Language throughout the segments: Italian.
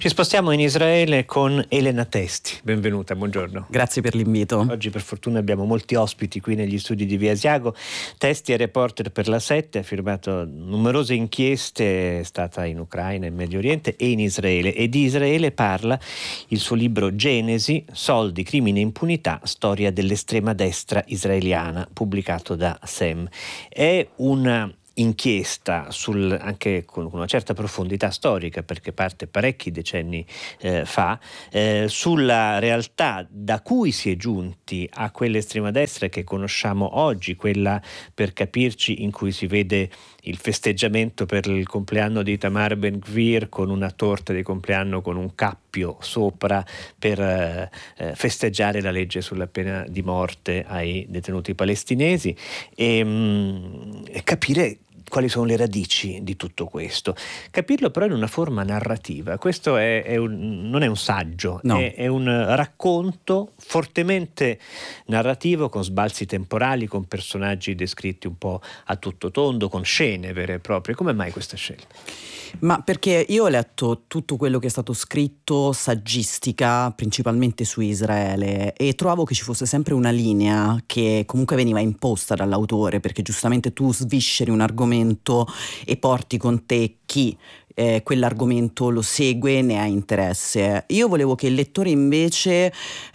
Ci spostiamo in Israele con Elena Testi. Benvenuta, buongiorno. Grazie per l'invito. Oggi per fortuna abbiamo molti ospiti qui negli studi di Via Asiago. Testi è reporter per La 7, ha firmato numerose inchieste, è stata in Ucraina, in Medio Oriente e in Israele. E di Israele parla il suo libro Genesi, soldi, crimine e impunità, storia dell'estrema destra israeliana, pubblicato da SEM. È una inchiesta anche con una certa profondità storica, perché parte parecchi decenni fa, sulla realtà da cui si è giunti a quell'estrema destra che conosciamo oggi, quella, per capirci, in cui si vede il festeggiamento per il compleanno di Itamar Ben-Gvir con una torta di compleanno con un cappio sopra per festeggiare la legge sulla pena di morte ai detenuti palestinesi e capire quali sono le radici di tutto questo. Capirlo però in una forma narrativa. Questo non è un saggio, no. è un racconto fortemente narrativo, con sbalzi temporali, con personaggi descritti un po' a tutto tondo, con scene vere e proprie. Come mai questa scelta? Ma perché io ho letto tutto quello che è stato scritto, saggistica, principalmente su Israele, e trovavo che ci fosse sempre una linea che comunque veniva imposta dall'autore, perché giustamente tu svisceri un argomento e porti con te chi quell'argomento lo segue, ne ha interesse. Io volevo che il lettore invece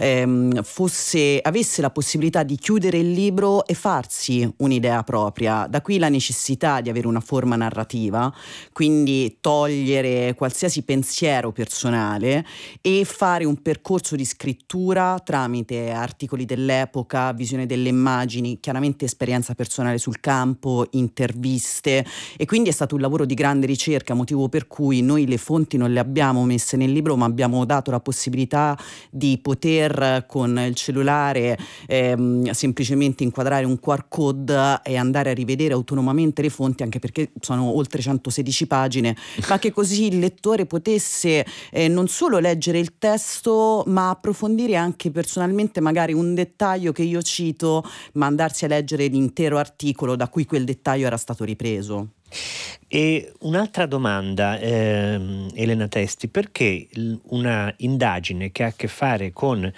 avesse la possibilità di chiudere il libro e farsi un'idea propria. Da qui la necessità di avere una forma narrativa, quindi togliere qualsiasi pensiero personale e fare un percorso di scrittura tramite articoli dell'epoca, visione delle immagini, chiaramente esperienza personale sul campo, interviste, e quindi è stato un lavoro di grande ricerca, motivo per cui noi le fonti non le abbiamo messe nel libro, ma abbiamo dato la possibilità di poter con il cellulare semplicemente inquadrare un QR code e andare a rivedere autonomamente le fonti, anche perché sono oltre 116 pagine, ma che così il lettore potesse non solo leggere il testo, ma approfondire anche personalmente magari un dettaglio che io cito, ma andarsi a leggere l'intero articolo da cui quel dettaglio era stato ripreso. E un'altra domanda, Elena Testi, perché una indagine che ha a che fare con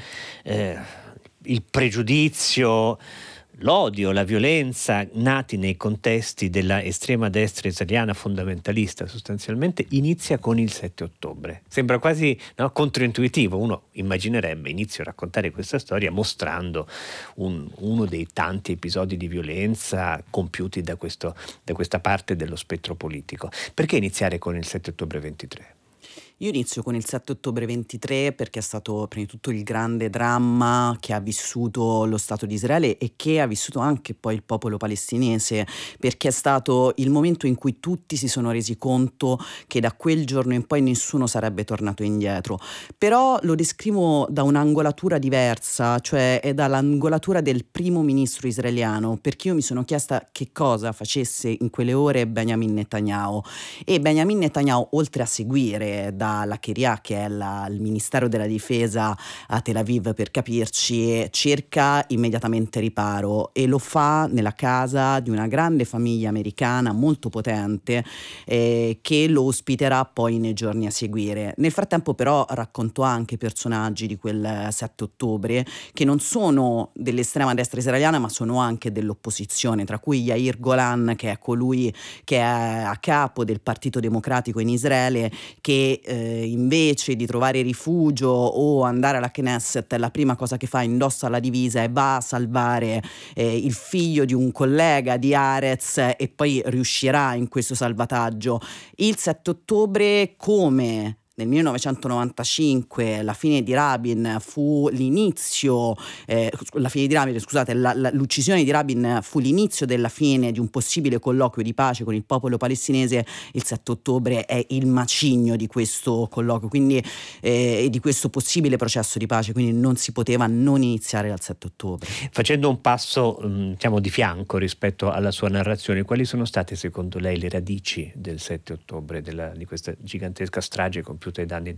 il pregiudizio, l'odio, la violenza nati nei contesti della estrema destra israeliana fondamentalista sostanzialmente inizia con il 7 ottobre? Sembra quasi controintuitivo. Uno immaginerebbe inizio a raccontare questa storia mostrando uno dei tanti episodi di violenza compiuti da questa parte dello spettro politico. Perché iniziare con il 7 ottobre 23? Io inizio con il 7 ottobre 23 perché è stato prima di tutto il grande dramma che ha vissuto lo Stato di Israele e che ha vissuto anche poi il popolo palestinese, perché è stato il momento in cui tutti si sono resi conto che da quel giorno in poi nessuno sarebbe tornato indietro. Però lo descrivo da un'angolatura diversa, cioè è dall'angolatura del primo ministro israeliano, perché io mi sono chiesta che cosa facesse in quelle ore Benjamin Netanyahu. E Benjamin Netanyahu, oltre a seguire da la Cheria, che è il Ministero della Difesa a Tel Aviv, per capirci, cerca immediatamente riparo e lo fa nella casa di una grande famiglia americana molto potente che lo ospiterà poi nei giorni a seguire. Nel frattempo però raccontò anche personaggi di quel 7 ottobre che non sono dell'estrema destra israeliana, ma sono anche dell'opposizione, tra cui Yair Golan, che è colui che è a capo del Partito Democratico in Israele, che invece di trovare rifugio o andare alla Knesset, la prima cosa che fa, indossa la divisa e va a salvare il figlio di un collega di Haaretz, e poi riuscirà in questo salvataggio. Il 7 ottobre, come nel 1995 la fine di Rabin fu l'inizio, l'uccisione di Rabin fu l'inizio della fine di un possibile colloquio di pace con il popolo palestinese. Il 7 ottobre è il macigno di questo colloquio, quindi di questo possibile processo di pace, quindi non si poteva non iniziare dal 7 ottobre. Facendo un passo di fianco rispetto alla sua narrazione, quali sono state secondo lei le radici del 7 ottobre, di questa gigantesca strage compiuta ai danni del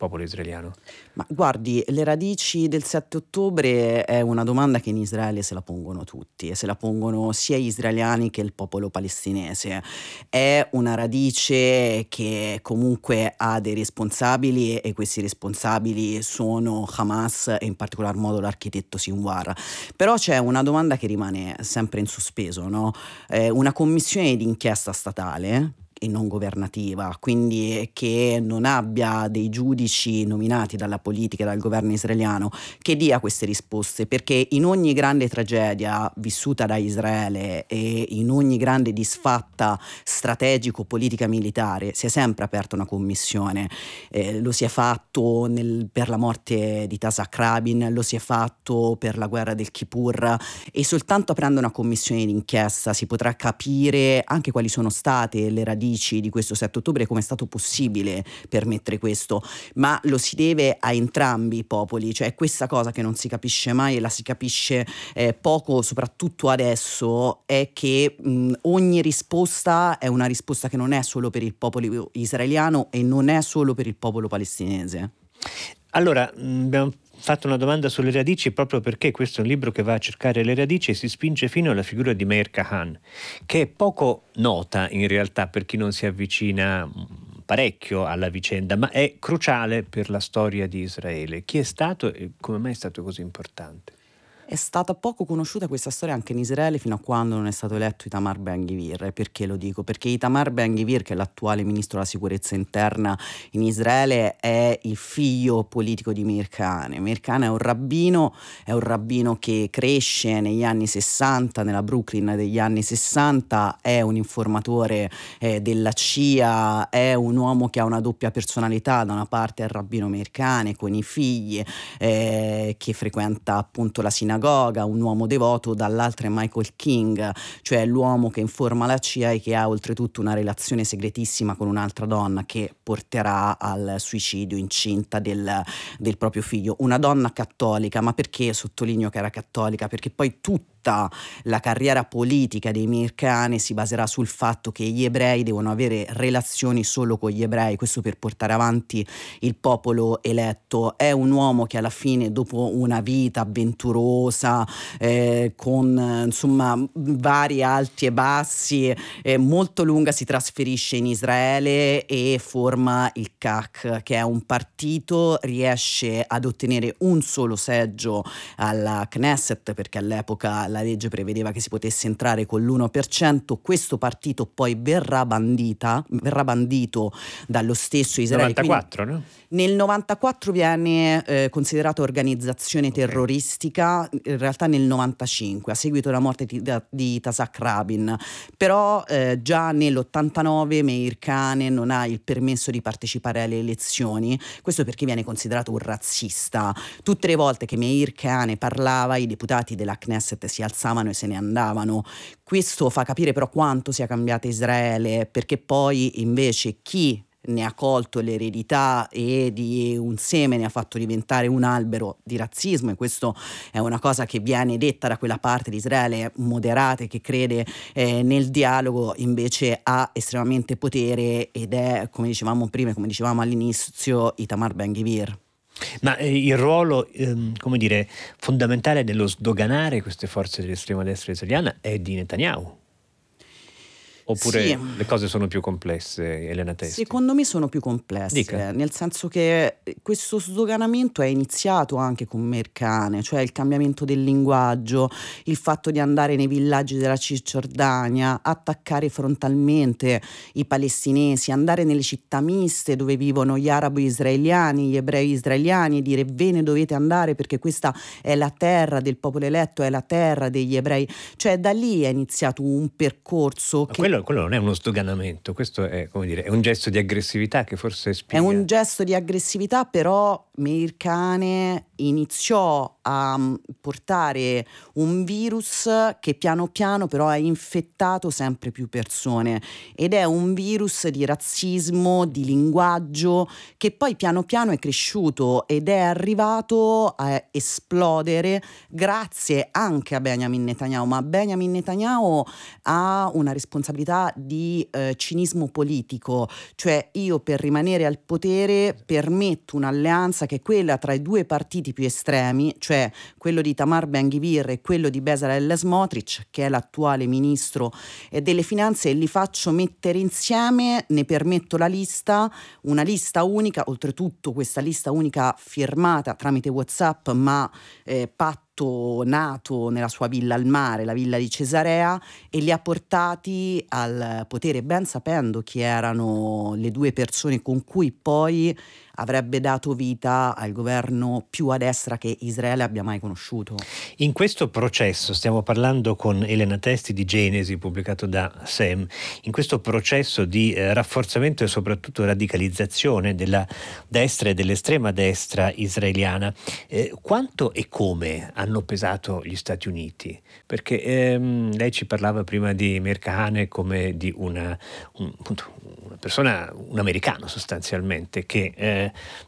popolo israeliano? Ma guardi, le radici del 7 ottobre è una domanda che in Israele se la pongono tutti, e se la pongono sia gli israeliani che il popolo palestinese. È una radice che comunque ha dei responsabili, e questi responsabili sono Hamas e in particolar modo l'architetto Sinwar. Però c'è una domanda che rimane sempre in sospeso, no? Una commissione d'inchiesta statale e non governativa, quindi che non abbia dei giudici nominati dalla politica e dal governo israeliano, che dia queste risposte, perché in ogni grande tragedia vissuta da Israele e in ogni grande disfatta strategico, politica, militare si è sempre aperta una commissione. Lo si è fatto per la morte di Yitzhak Rabin, lo si è fatto per la guerra del Kippur, e soltanto aprendo una commissione d'inchiesta si potrà capire anche quali sono state le radici di questo 7 ottobre, come è stato possibile permettere questo, ma lo si deve a entrambi i popoli. Cioè questa cosa che non si capisce mai e la si capisce poco, soprattutto adesso, è che ogni risposta è una risposta che non è solo per il popolo israeliano e non è solo per il popolo palestinese. Allora, abbiamo fatto una domanda sulle radici proprio perché questo è un libro che va a cercare le radici e si spinge fino alla figura di Meir Kahane, che è poco nota in realtà per chi non si avvicina parecchio alla vicenda, ma è cruciale per la storia di Israele. Chi è stato e come mai è stato così importante? È stata poco conosciuta questa storia anche in Israele fino a quando non è stato eletto Itamar Ben-Gvir. Perché lo dico? Perché Itamar Ben-Gvir, che è l'attuale ministro della sicurezza interna in Israele, è il figlio politico di Meir Kahane. Meir Kahane è un rabbino che cresce negli anni 60, nella Brooklyn degli anni 60, è un informatore della CIA, è un uomo che ha una doppia personalità: da una parte è il rabbino Meir Kahane con i figli, che frequenta appunto la sinagoga, un uomo devoto; dall'altra è Michael King, cioè l'uomo che informa la CIA e che ha oltretutto una relazione segretissima con un'altra donna che porterà al suicidio incinta del proprio figlio. Una donna cattolica. Ma perché sottolineo che era cattolica? Perché poi tutta la carriera politica dei Meir Kahane si baserà sul fatto che gli ebrei devono avere relazioni solo con gli ebrei, questo per portare avanti il popolo eletto. È un uomo che alla fine, dopo una vita avventurosa, con insomma vari alti e bassi, molto lunga, si trasferisce in Israele e forma il CAC, che è un partito, riesce ad ottenere un solo seggio alla Knesset, perché all'epoca la legge prevedeva che si potesse entrare con l'1%. Questo partito poi verrà bandito dallo stesso Israele. 94, no? Nel 94 viene considerata organizzazione terroristica, in realtà nel 95, a seguito della morte di Yitzhak Rabin. Però già nell'89 Meir Kahane non ha il permesso di partecipare alle elezioni, questo perché viene considerato un razzista. Tutte le volte che Meir Kahane parlava, i deputati della Knesset si alzavano e se ne andavano. Questo fa capire però quanto sia cambiata Israele, perché poi invece chi ne ha colto l'eredità e di un seme ne ha fatto diventare un albero di razzismo, e questo è una cosa che viene detta da quella parte di Israele moderata e che crede nel dialogo, invece ha estremamente potere ed è, come dicevamo prima, come dicevamo all'inizio, Itamar Ben-Gvir. Ma il ruolo, come dire, fondamentale nello sdoganare queste forze dell'estrema destra israeliana è di Netanyahu? Oppure Sì, le cose sono più complesse, Elena Testi? secondo me sono più complesse. Dica. Nel senso che questo sdoganamento è iniziato anche con Meir Kahane, cioè il cambiamento del linguaggio, il fatto di andare nei villaggi della Cisgiordania, attaccare frontalmente i palestinesi, andare nelle città miste dove vivono gli arabi israeliani, gli ebrei israeliani, e dire: ve ne dovete andare perché questa è la terra del popolo eletto, è la terra degli ebrei. Cioè da lì è iniziato un percorso che Quello non è uno sdoganamento, questo è, come dire, è un gesto di aggressività che forse è spiega. un gesto di aggressività, però Meir Kane iniziò a portare un virus che piano piano però ha infettato sempre più persone, ed è un virus di razzismo, di linguaggio, che poi piano piano è cresciuto ed è arrivato a esplodere grazie anche a Benjamin Netanyahu. Ma Benjamin Netanyahu ha una responsabilità di cinismo politico, cioè io per rimanere al potere permetto un'alleanza che è quella tra i due partiti più estremi, cioè quello di Tamar Ben-Gvir e quello di Bezalel Smotrich, che è l'attuale ministro delle finanze, e li faccio mettere insieme, ne permetto la lista, una lista unica, oltretutto questa lista unica firmata tramite WhatsApp, ma patto nato nella sua villa al mare, la villa di Cesarea, e li ha portati al potere ben sapendo chi erano le due persone con cui poi avrebbe dato vita al governo più a destra che Israele abbia mai conosciuto. In questo processo, stiamo parlando con Elena Testi di Genesi, pubblicato da SEM, in questo processo di rafforzamento e soprattutto radicalizzazione della destra e dell'estrema destra israeliana, quanto e come hanno pesato gli Stati Uniti? Perché lei ci parlava prima di Meir Kane come di una persona, un americano sostanzialmente, che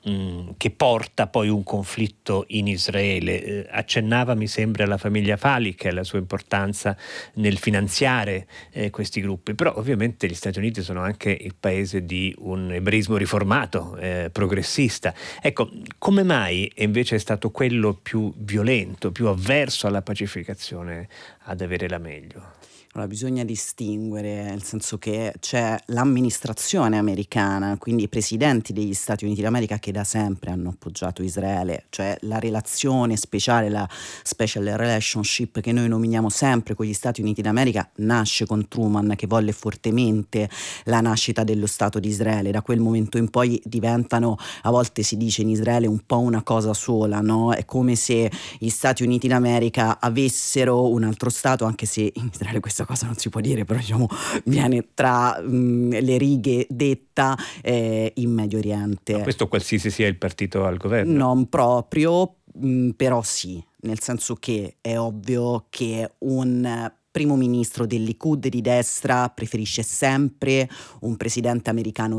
porta poi un conflitto in Israele. Accennava, mi sembra, alla famiglia Falik e alla sua importanza nel finanziare questi gruppi, però ovviamente gli Stati Uniti sono anche il paese di un ebraismo riformato, progressista. Ecco, come mai invece è stato quello più violento, più avverso alla pacificazione ad avere la meglio? Allora, bisogna distinguere, nel senso che c'è l'amministrazione americana, quindi i presidenti degli Stati Uniti d'America, che da sempre hanno appoggiato Israele, cioè la relazione speciale, la special relationship che noi nominiamo sempre con gli Stati Uniti d'America, nasce con Truman, che volle fortemente la nascita dello Stato di Israele. Da quel momento in poi diventano, a volte si dice in Israele, un po' una cosa sola, no? È come se gli Stati Uniti d'America avessero un altro Stato, anche se in Israele questa cosa non si può dire, però diciamo viene tra le righe detta in Medio Oriente. Ma questo qualsiasi sia il partito al governo? Non proprio, però sì, nel senso che è ovvio che un primo ministro del Likud di destra preferisce sempre un presidente americano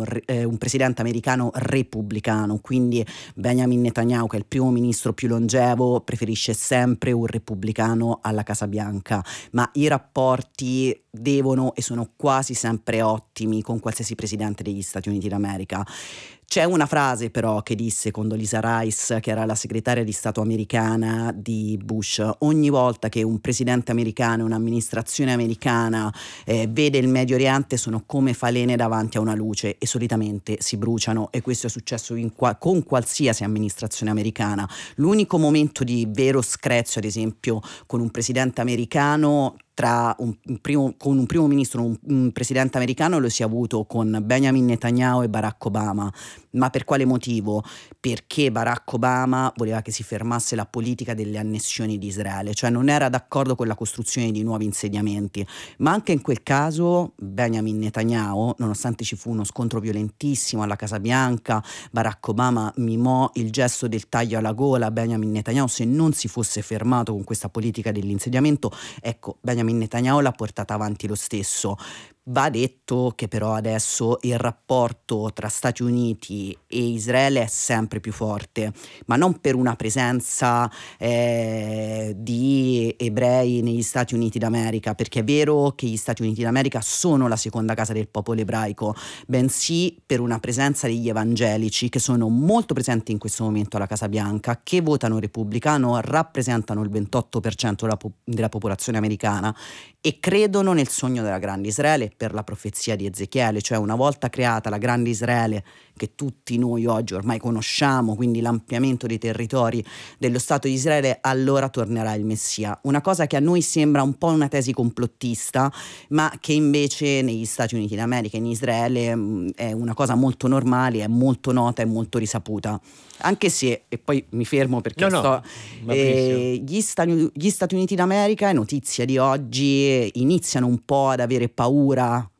repubblicano, quindi Benjamin Netanyahu, che è il primo ministro più longevo, preferisce sempre un repubblicano alla Casa Bianca, ma i rapporti devono e sono quasi sempre ottimi con qualsiasi presidente degli Stati Uniti d'America. C'è una frase però che disse Condoleezza Rice, che era la segretaria di Stato americana di Bush: ogni volta che un presidente americano, un'amministrazione americana vede il Medio Oriente, sono come falene davanti a una luce e solitamente si bruciano, e questo è successo con qualsiasi amministrazione americana. L'unico momento di vero screzio, ad esempio, con un presidente americano con un primo ministro, un presidente americano, lo si è avuto con Benjamin Netanyahu e Barack Obama. Ma per quale motivo? Perché Barack Obama voleva che si fermasse la politica delle annessioni di Israele, cioè non era d'accordo con la costruzione di nuovi insediamenti. Ma anche in quel caso Benjamin Netanyahu, nonostante ci fu uno scontro violentissimo alla Casa Bianca, Barack Obama mimò il gesto del taglio alla gola a Benjamin Netanyahu. Se non si fosse fermato con questa politica dell'insediamento, ecco, Benjamin Netanyahu l'ha portata avanti lo stesso. Va detto che però adesso il rapporto tra Stati Uniti e Israele è sempre più forte, ma non per una presenza di ebrei negli Stati Uniti d'America, perché è vero che gli Stati Uniti d'America sono la seconda casa del popolo ebraico, bensì per una presenza degli evangelici, che sono molto presenti in questo momento alla Casa Bianca, che votano repubblicano, rappresentano il 28% della popolazione americana e credono nel sogno della grande Israele, per la profezia di Ezechiele, cioè una volta creata la grande Israele, che tutti noi oggi ormai conosciamo, quindi l'ampliamento dei territori dello Stato di Israele, allora tornerà il Messia. Una cosa che a noi sembra un po' una tesi complottista, ma che invece negli Stati Uniti d'America, in Israele, è una cosa molto normale, è molto nota, è molto risaputa. Anche se, e poi mi fermo perché gli Stati Uniti d'America, è notizia di oggi, iniziano un po' ad avere paura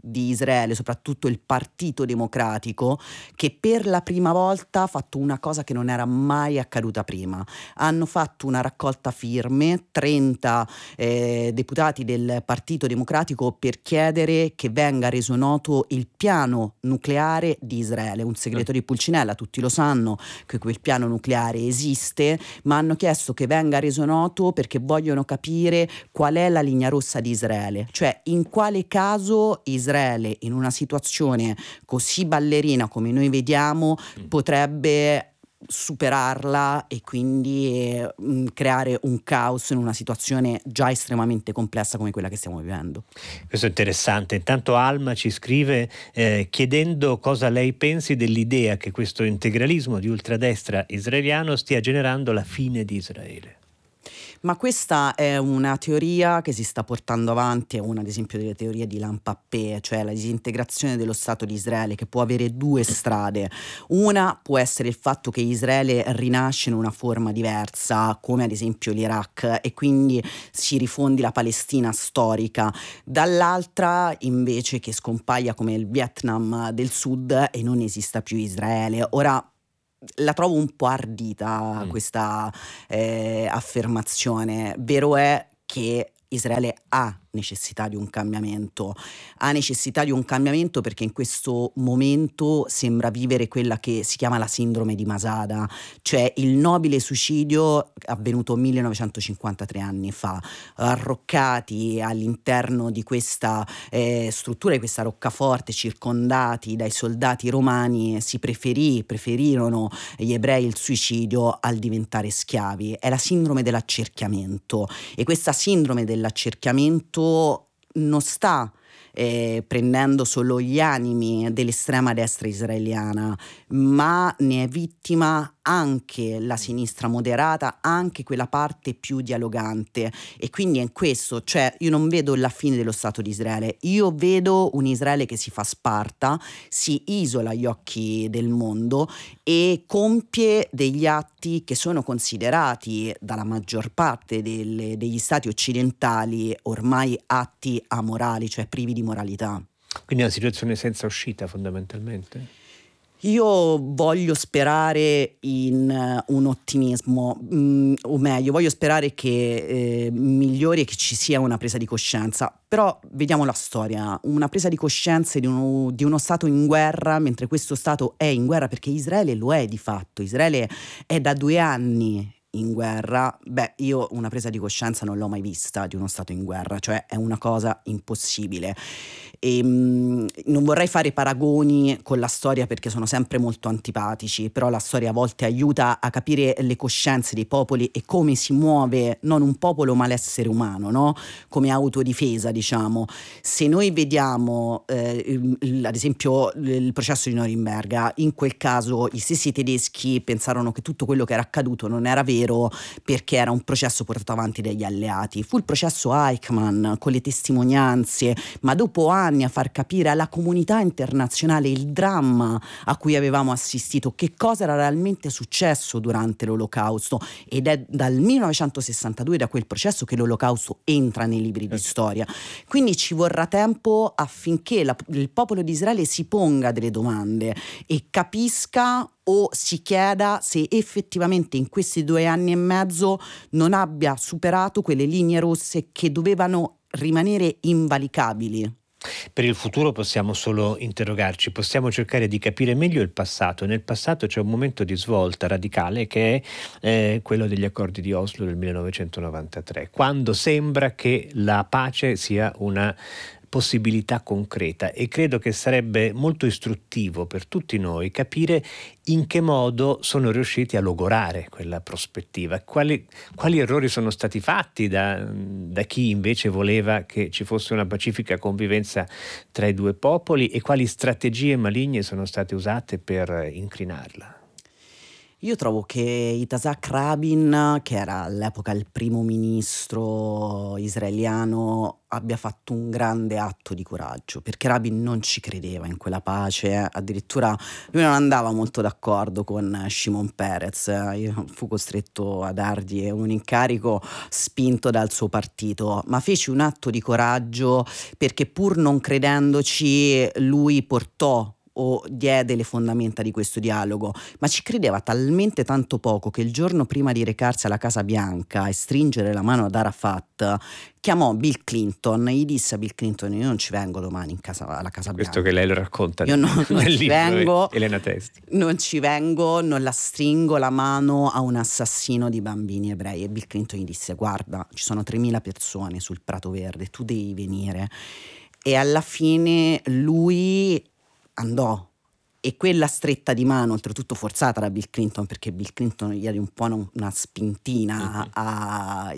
di Israele, soprattutto il Partito Democratico, che per la prima volta ha fatto una cosa che non era mai accaduta prima. Hanno fatto una raccolta firme, 30 deputati del Partito Democratico, per chiedere che venga reso noto il piano nucleare di Israele. Un segreto di Pulcinella, tutti lo sanno che quel piano nucleare esiste, ma hanno chiesto che venga reso noto perché vogliono capire qual è la linea rossa di Israele, cioè in quale caso Israele, in una situazione così ballerina come noi vediamo, potrebbe superarla e quindi creare un caos in una situazione già estremamente complessa come quella che stiamo vivendo. Questo è interessante. Intanto Alma ci scrive chiedendo cosa lei pensi dell'idea che questo integralismo di ultradestra israeliano stia generando la fine di Israele. Ma questa è una teoria che si sta portando avanti, è una ad esempio delle teorie di Lampappé, cioè la disintegrazione dello Stato di Israele, che può avere due strade. Una può essere il fatto che Israele rinasce in una forma diversa, come ad esempio l'Iraq, e quindi si rifondi la Palestina storica. Dall'altra invece che scompaia come il Vietnam del Sud e non esista più Israele. Ora, la trovo un po' ardita questa affermazione. Vero è che Israele ha necessità di un cambiamento, perché in questo momento sembra vivere quella che si chiama la sindrome di Masada, cioè il nobile suicidio avvenuto 1953 anni fa, arroccati all'interno di questa struttura, di questa roccaforte, circondati dai soldati romani, preferirono gli ebrei il suicidio al diventare schiavi. È la sindrome dell'accerchiamento, e questa sindrome dell'accerchiamento non sta prendendo solo gli animi dell'estrema destra israeliana, ma ne è vittima anche la sinistra moderata, anche quella parte più dialogante. E quindi è questo, cioè io non vedo la fine dello Stato di Israele, io vedo un Israele che si fa sparta, si isola agli occhi del mondo e compie degli atti che sono considerati dalla maggior parte degli stati occidentali ormai atti amorali, cioè privi di moralità. Quindi è una situazione senza uscita fondamentalmente? Io voglio sperare in un ottimismo, o meglio, voglio sperare che migliori e che ci sia una presa di coscienza. Però vediamo la storia, una presa di coscienza di uno Stato in guerra, mentre questo Stato è in guerra, perché Israele lo è di fatto. Israele è da 2 anni in guerra. Io una presa di coscienza non l'ho mai vista di uno Stato in guerra, cioè è una cosa impossibile. Non vorrei fare paragoni con la storia perché sono sempre molto antipatici, però la storia a volte aiuta a capire le coscienze dei popoli e come si muove non un popolo ma l'essere umano, no? Come autodifesa, diciamo. Se noi vediamo ad esempio il processo di Norimberga, in quel caso i stessi tedeschi pensarono che tutto quello che era accaduto non era vero perché era un processo portato avanti dagli alleati. Fu il processo Eichmann con le testimonianze, ma dopo anni a far capire alla comunità internazionale il dramma a cui avevamo assistito, che cosa era realmente successo durante l'Olocausto. Ed è dal 1962, da quel processo, che l'Olocausto entra nei libri di storia. Quindi ci vorrà tempo affinché il popolo di Israele si ponga delle domande e capisca o si chieda se effettivamente in questi 2 anni e mezzo non abbia superato quelle linee rosse che dovevano rimanere invalicabili. Per il futuro possiamo solo interrogarci, possiamo cercare di capire meglio il passato. Nel passato c'è un momento di svolta radicale che è quello degli accordi di Oslo del 1993, quando sembra che la pace sia una possibilità concreta, e credo che sarebbe molto istruttivo per tutti noi capire in che modo sono riusciti a logorare quella prospettiva, quali errori sono stati fatti da chi invece voleva che ci fosse una pacifica convivenza tra i due popoli, e quali strategie maligne sono state usate per incrinarla. Io trovo che Yitzhak Rabin, che era all'epoca il primo ministro israeliano, abbia fatto un grande atto di coraggio, perché Rabin non ci credeva in quella pace, addirittura lui non andava molto d'accordo con Shimon Peres, fu costretto a dargli un incarico spinto dal suo partito, ma fece un atto di coraggio perché pur non credendoci lui portò o diede le fondamenta di questo dialogo, ma ci credeva talmente tanto poco che il giorno prima di recarsi alla Casa Bianca e stringere la mano ad Arafat chiamò Bill Clinton e gli disse a Bill Clinton: io non ci vengo domani alla Casa Questo Bianca, che lei lo racconta io non nel ci libro vengo, Elena Testi. non ci vengo, non la stringo la mano a un assassino di bambini ebrei. E Bill Clinton gli disse: guarda, ci sono 3.000 persone sul Prato Verde, tu devi venire. E alla fine lui andò, e quella stretta di mano, oltretutto forzata da Bill Clinton, perché Bill Clinton gli diede un po' una spintina a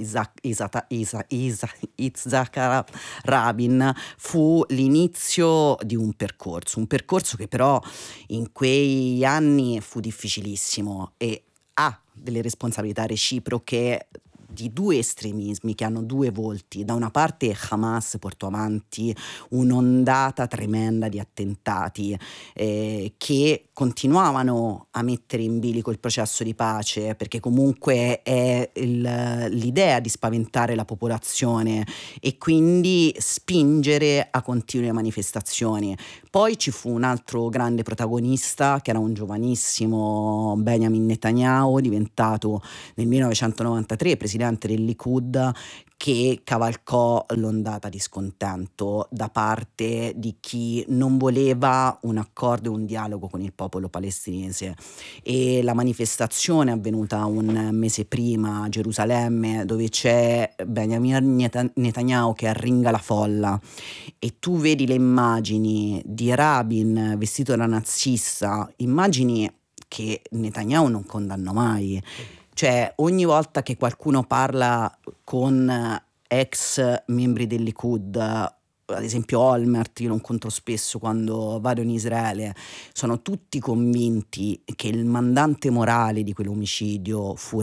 Yitzhak Rabin, fu l'inizio di un percorso che però in quei anni fu difficilissimo e ha delle responsabilità reciproche di due estremismi che hanno due volti. Da una parte Hamas portò avanti un'ondata tremenda di attentati che continuavano a mettere in bilico il processo di pace, perché comunque è l'idea di spaventare la popolazione e quindi spingere a continue manifestazioni. Poi ci fu un altro grande protagonista che era un giovanissimo Benjamin Netanyahu, diventato nel 1993 presidente del Likud, che cavalcò l'ondata di scontento da parte di chi non voleva un accordo e un dialogo con il popolo palestinese, e la manifestazione avvenuta un mese prima a Gerusalemme, dove c'è Benjamin Netanyahu che arringa la folla e tu vedi le immagini di Rabin vestito da nazista, immagini che Netanyahu non condannò mai. Cioè, ogni volta che qualcuno parla con ex membri del Likud, ad esempio Olmert, io lo incontro spesso quando vado in Israele, sono tutti convinti che il mandante morale di quell'omicidio fu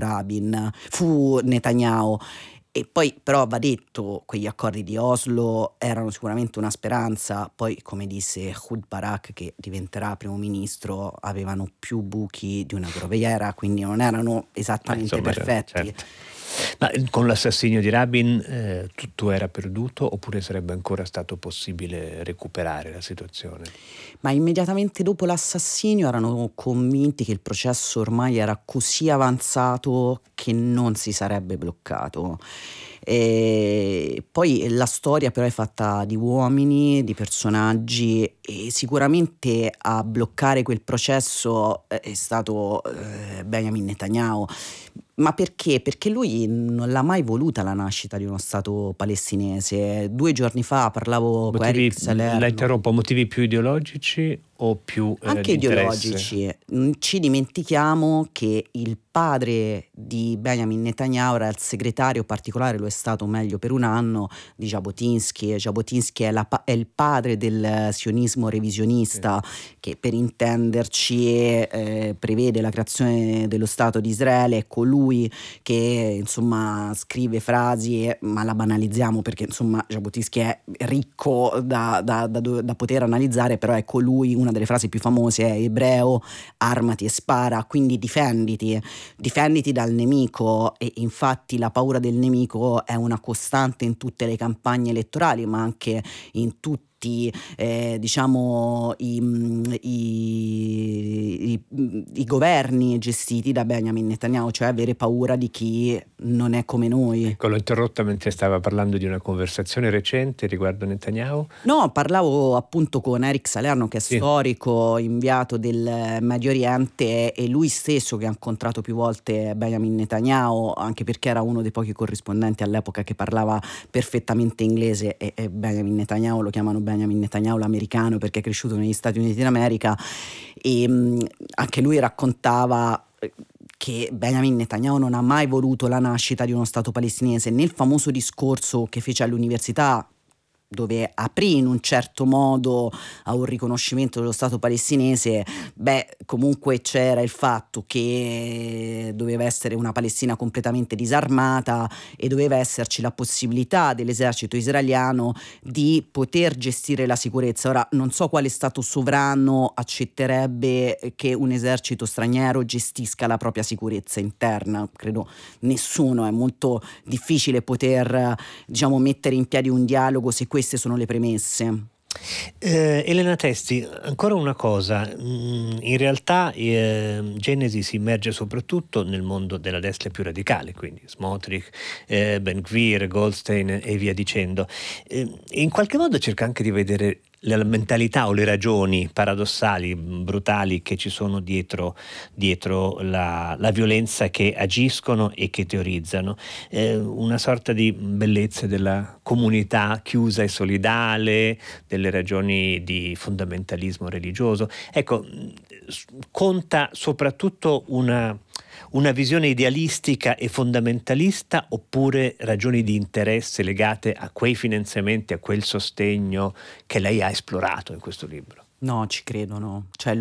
Netanyahu. E poi però va detto, quegli accordi di Oslo erano sicuramente una speranza, poi come disse Ehud Barak, che diventerà primo ministro, avevano più buchi di una groviera, quindi non erano esattamente perfetti. Certo. Ma con l'assassinio di Rabin tutto era perduto, oppure sarebbe ancora stato possibile recuperare la situazione? Ma immediatamente dopo l'assassinio erano convinti che il processo ormai era così avanzato che non si sarebbe bloccato. E poi la storia però è fatta di uomini, di personaggi, e sicuramente a bloccare quel processo è stato Benjamin Netanyahu. Ma perché? Perché lui non l'ha mai voluta la nascita di uno Stato palestinese. 2 giorni fa parlavo con Eric Salerno. La interrompo, motivi più ideologici o più anche ideologici? Ci dimentichiamo che il padre di Benjamin Netanyahu era il segretario particolare, lo è stato meglio per un anno, di Jabotinsky. Jabotinsky è il padre del sionismo revisionista, che per intenderci prevede la creazione dello Stato di Israele. È colui che insomma scrive frasi, ma la banalizziamo perché insomma Jabotinsky è ricco da poter analizzare, però è colui, una delle frasi più famose è: ebreo, armati e spara, quindi difenditi dal nemico. E infatti la paura del nemico è una costante in tutte le campagne elettorali, ma anche in tutti diciamo i governi gestiti da Benjamin Netanyahu, cioè avere paura di chi non è come noi. Ecco, l'ho interrotta mentre stava parlando di una conversazione recente riguardo Netanyahu. No, parlavo appunto con Eric Salerno, che è storico inviato del Medio Oriente, e lui stesso, che ha incontrato più volte Benjamin Netanyahu, anche perché era uno dei pochi corrispondenti all'epoca che parlava perfettamente inglese, e Benjamin Netanyahu lo chiamano Benjamin Netanyahu l'americano perché è cresciuto negli Stati Uniti d'America, e anche lui raccontava che Benjamin Netanyahu non ha mai voluto la nascita di uno Stato palestinese. Nel famoso discorso che fece all'università dove aprì in un certo modo a un riconoscimento dello Stato palestinese, comunque c'era il fatto che doveva essere una Palestina completamente disarmata e doveva esserci la possibilità dell'esercito israeliano di poter gestire la sicurezza. Ora, non so quale Stato sovrano accetterebbe che un esercito straniero gestisca la propria sicurezza interna, credo nessuno, è molto difficile poter mettere in piedi un dialogo se queste sono le premesse. Elena Testi, ancora una cosa, in realtà Genesi si immerge soprattutto nel mondo della destra più radicale, quindi Smotrich, Ben Gvir, Goldstein e via dicendo, e in qualche modo cerca anche di vedere la mentalità o le ragioni paradossali, brutali che ci sono dietro la violenza che agiscono e che teorizzano, una sorta di bellezza della comunità chiusa e solidale, delle ragioni di fondamentalismo religioso. Ecco, conta soprattutto una visione idealistica e fondamentalista, oppure ragioni di interesse legate a quei finanziamenti, a quel sostegno che lei ha esplorato in questo libro? No, ci credono, cioè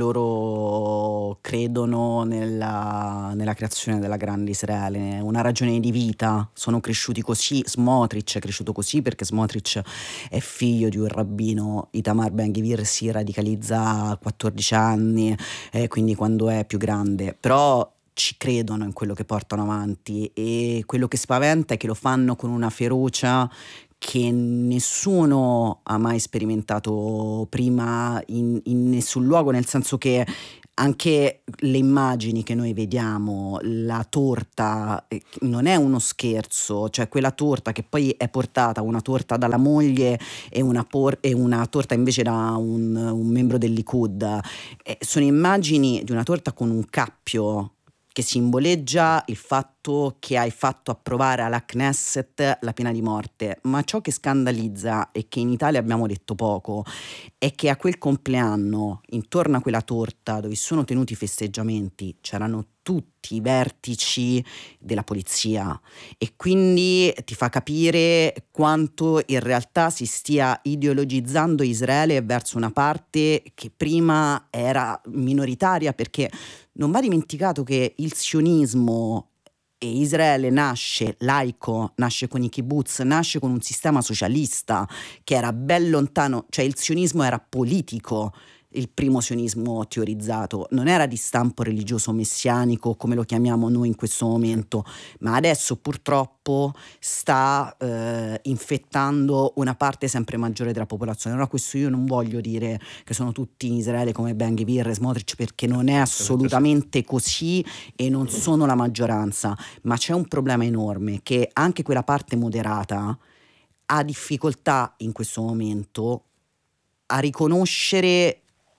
loro credono nella creazione della grande Israele, una ragione di vita, sono cresciuti così. Smotrich è cresciuto così perché Smotrich è figlio di un rabbino. Itamar Ben Gvir si radicalizza a 14 anni, quindi quando è più grande, però ci credono in quello che portano avanti, e quello che spaventa è che lo fanno con una ferocia che nessuno ha mai sperimentato prima in nessun luogo, nel senso che anche le immagini che noi vediamo, la torta non è uno scherzo, cioè quella torta che poi è portata, una torta dalla moglie e una torta invece da un membro del Likud, sono immagini di una torta con un cappio che simboleggia il fatto che hai fatto approvare alla Knesset la pena di morte. Ma ciò che scandalizza, e che in Italia abbiamo detto poco, è che a quel compleanno, intorno a quella torta dove sono tenuti i festeggiamenti, c'erano tutti i vertici della polizia, e quindi ti fa capire quanto in realtà si stia ideologizzando Israele verso una parte che prima era minoritaria, perché non va dimenticato che il sionismo e Israele nasce laico, nasce con i kibbutz, nasce con un sistema socialista che era ben lontano, cioè il sionismo era politico. Il primo sionismo teorizzato non era di stampo religioso messianico come lo chiamiamo noi in questo momento, ma adesso purtroppo sta infettando una parte sempre maggiore della popolazione. Allora, questo io non voglio dire che sono tutti in Israele come Ben Gvir e Smotrich, perché non è assolutamente così e non sono la maggioranza, ma c'è un problema enorme, che anche quella parte moderata ha difficoltà in questo momento a riconoscere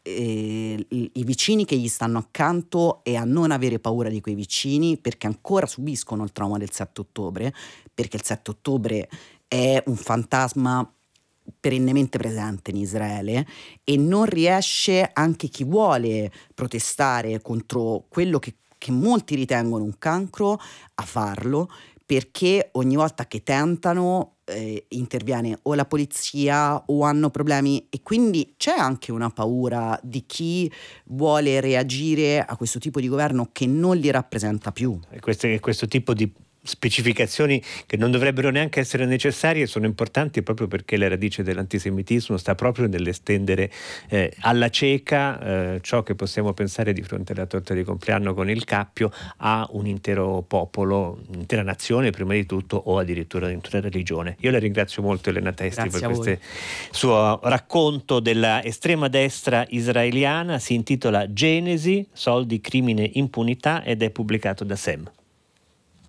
i vicini che gli stanno accanto e a non avere paura di quei vicini, perché ancora subiscono il trauma del 7 ottobre, perché il 7 ottobre è un fantasma perennemente presente in Israele, e non riesce anche chi vuole protestare contro quello che molti ritengono un cancro a farlo, perché ogni volta che tentano interviene o la polizia o hanno problemi, e quindi c'è anche una paura di chi vuole reagire a questo tipo di governo che non li rappresenta più. Questo tipo di specificazioni, che non dovrebbero neanche essere necessarie, sono importanti proprio perché la radice dell'antisemitismo sta proprio nell'estendere alla cieca ciò che possiamo pensare di fronte alla torta di compleanno con il cappio a un intero popolo, un'intera nazione prima di tutto, o addirittura un'intera religione. Io la ringrazio molto, Elena Testi, per questo suo racconto della estrema destra israeliana. Si intitola Genesi, soldi, crimine, impunità ed è pubblicato da SEM.